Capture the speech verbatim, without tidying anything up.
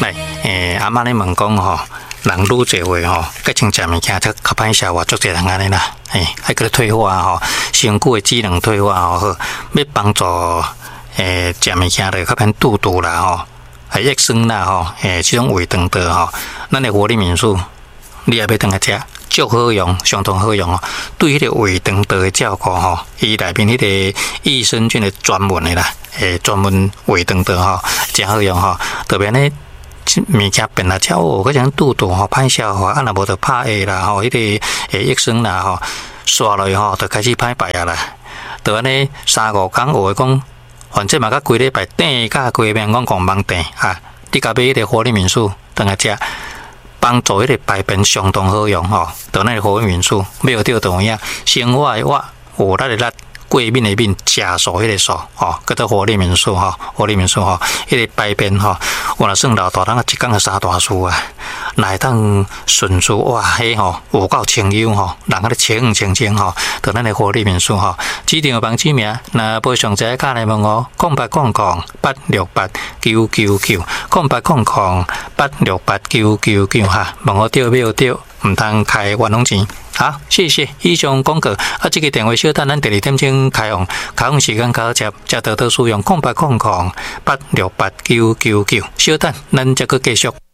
来，诶，阿妈咧问讲吼，人愈侪话吼，改像食物件则较歹消化，足侪人安尼啦。诶，还个退化吼，身躯的机能退化吼，好，要帮助诶食物件咧较偏肚肚啦吼，还益生啦吼，诶，这种胃肠道吼，咱的活力民素，你也要当来食。足好用，相当好用哦。对迄个胃肠道的照顾吼，伊内面迄个益生菌的专门的啦，诶，专门胃肠道吼，真好用吼。特别呢，物件变来超哦，嗰种肚肚吼歹消化，啊，若无就拍下啦吼，迄个诶益生啦吼，刷落去吼，就开始歹排啊啦。就安尼三五工学讲，反正嘛甲规礼拜顶甲规面讲讲忙顶啊，你甲买迄个活力民素当来食。帮助迄个排便相当好用吼，就那个活力民素，没有掉同样，生活的活，活力的力，过敏的敏，食素迄个素吼，叫做活力民素吼，活力民素吼，迄个排便吼，我若算老大人啊，一工就三大束啊，来当顺序哇，迄吼有够清幽吼，人啊咧清黄清清吼，就咱的活力民素吼，指定有房指名，那背上这卡来问我，空八空空八六八九九九，空八空空八六八九九九哈，问我对没有对，唔通开冤枉钱。好，谢谢。以上广告啊，这个电话小等咱第二点钟开放，开放时间到接，接得到使用空八空空八六八九九九，小等咱再个继续。